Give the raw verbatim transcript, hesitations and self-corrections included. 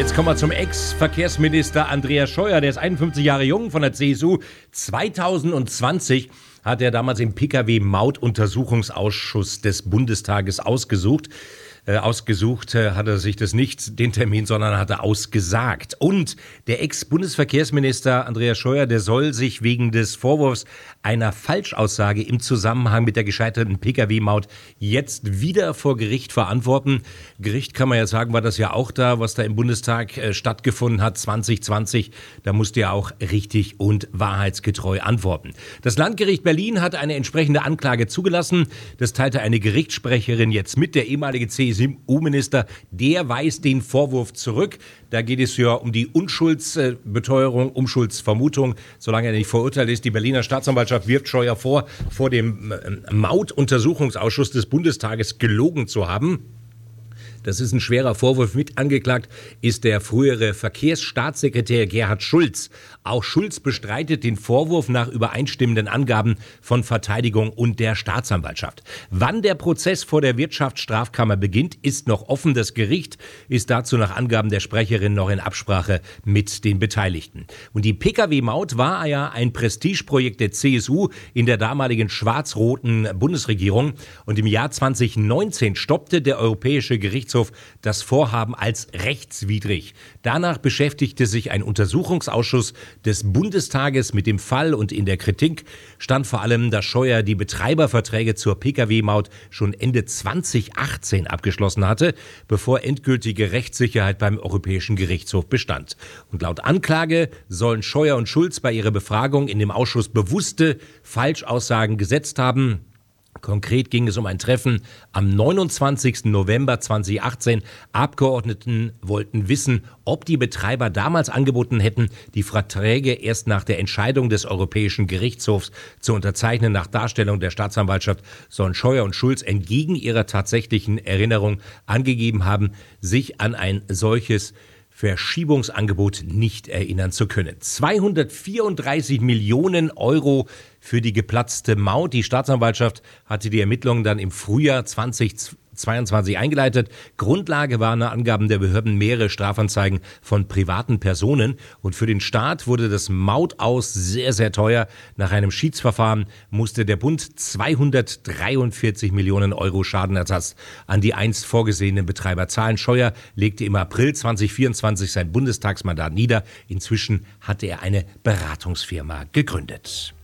Jetzt kommen wir zum Ex-Verkehrsminister Andreas Scheuer. Der ist einundfünfzig Jahre jung, von der C S U. zweitausendzwanzig hat er damals im Pkw-Mautuntersuchungsausschuss des Bundestages ausgesucht. Äh, ausgesucht äh, hat er sich das nicht, den Termin, sondern hat er ausgesagt. Und der Ex-Bundesverkehrsminister Andreas Scheuer, der soll sich wegen des Vorwurfs einer Falschaussage im Zusammenhang mit der gescheiterten Pkw-Maut jetzt wieder vor Gericht verantworten. Gericht, kann man ja sagen, war das ja auch da, was da im Bundestag äh, stattgefunden hat zwanzig zwanzig. Da musste er auch richtig und wahrheitsgetreu antworten. Das Landgericht Berlin hat eine entsprechende Anklage zugelassen. Das teilte eine Gerichtssprecherin jetzt mit. Der ehemalige C S U-Minister, der weist den Vorwurf zurück. Da geht es ja um die Unschuldsbeteuerung, Unschuldsvermutung, solange er nicht verurteilt ist. Die Berliner Staatsanwaltschaft wirft Scheuer vor, vor dem Mautuntersuchungsausschuss des Bundestages gelogen zu haben. Das ist ein schwerer Vorwurf. Mit angeklagt ist der frühere Verkehrsstaatssekretär Gerhard Schulz. Auch Schulz bestreitet den Vorwurf nach übereinstimmenden Angaben von Verteidigung und der Staatsanwaltschaft. Wann der Prozess vor der Wirtschaftsstrafkammer beginnt, ist noch offen. Das Gericht ist dazu nach Angaben der Sprecherin noch in Absprache mit den Beteiligten. Und die Pkw-Maut war ja ein Prestigeprojekt der C S U in der damaligen schwarz-roten Bundesregierung. Und im Jahr zwanzig neunzehn stoppte der Europäische Gerichtshof das Vorhaben als rechtswidrig. Danach beschäftigte sich ein Untersuchungsausschuss des Bundestages mit dem Fall und in der Kritik stand vor allem, dass Scheuer die Betreiberverträge zur Pkw-Maut schon Ende zwanzig achtzehn abgeschlossen hatte, bevor endgültige Rechtssicherheit beim Europäischen Gerichtshof bestand. Und laut Anklage sollen Scheuer und Schulz bei ihrer Befragung in dem Ausschuss bewusste Falschaussagen gesetzt haben. Konkret ging es um ein Treffen am neunundzwanzigsten November zweitausendachtzehn. Abgeordneten wollten wissen, ob die Betreiber damals angeboten hätten, die Verträge erst nach der Entscheidung des Europäischen Gerichtshofs zu unterzeichnen. Nach Darstellung der Staatsanwaltschaft sollen Scheuer und Schulz entgegen ihrer tatsächlichen Erinnerung angegeben haben, sich an ein solches Verschiebungsangebot nicht erinnern zu können. zweihundertvierunddreißig Millionen Euro für die geplatzte Maut. Die Staatsanwaltschaft hatte die Ermittlungen dann im Frühjahr zweitausendzweiundzwanzig eingeleitet. Grundlage waren nach Angaben der Behörden mehrere Strafanzeigen von privaten Personen. Und für den Staat wurde das Mautaus sehr, sehr teuer. Nach einem Schiedsverfahren musste der Bund zweihundertdreiundvierzig Millionen Euro Schadenersatz an die einst vorgesehenen Betreiber zahlen. Scheuer legte im April zweitausendvierundzwanzig sein Bundestagsmandat nieder. Inzwischen hatte er eine Beratungsfirma gegründet.